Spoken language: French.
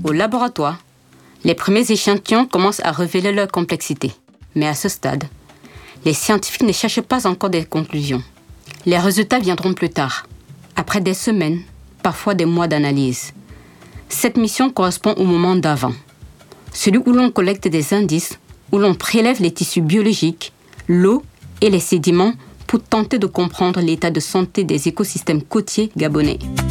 Au laboratoire, les premiers échantillons commencent à révéler leur complexité. Mais à ce stade, les scientifiques ne cherchent pas encore des conclusions. Les résultats viendront plus tard, après des semaines, parfois des mois d'analyse. Cette mission correspond au moment d'avant, celui où l'on collecte des indices, où l'on prélève les tissus biologiques, l'eau et les sédiments pour tenter de comprendre l'état de santé des écosystèmes côtiers gabonais.